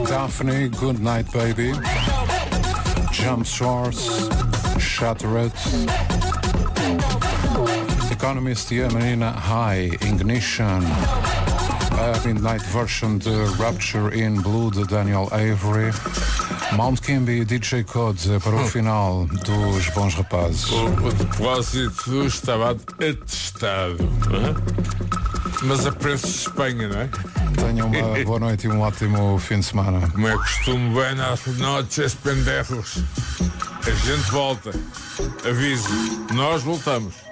Daphne, Good Night Baby, Jump Shorts, Shattered, Economist e a Marina High, Ignition, a Midnight Version de Rapture in Blue de Daniel Avery, Mount Kimby e DJ Code para o final dos Bons Rapazes. O depósito estava atestado, mas a preço de Espanha, não é? Tenham uma boa noite e um ótimo fim de semana. Como é costume, buenas noches, pendejos. A gente volta. Aviso, nós voltamos.